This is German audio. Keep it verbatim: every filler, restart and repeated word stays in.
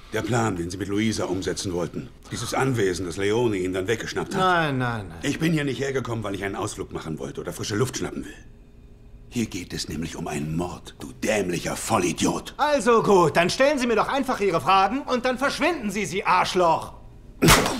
Der Plan, den Sie mit Luisa umsetzen wollten. Dieses Anwesen, das Leone Ihnen dann weggeschnappt hat. Nein, nein, nein. Ich bin hier nicht hergekommen, weil ich einen Ausflug machen wollte oder frische Luft schnappen will. Hier geht es nämlich um einen Mord, du dämlicher Vollidiot. Also gut, dann stellen Sie mir doch einfach Ihre Fragen und dann verschwinden Sie, Sie Arschloch.